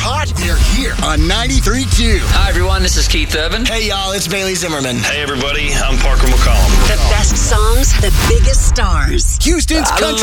hot, they're here on 93.2. Hi, everyone. This is Keith Urban. Hey, y'all, it's Bailey Zimmerman. Hey, everybody, I'm Parker McCollum. The best songs, the biggest stars. Houston's country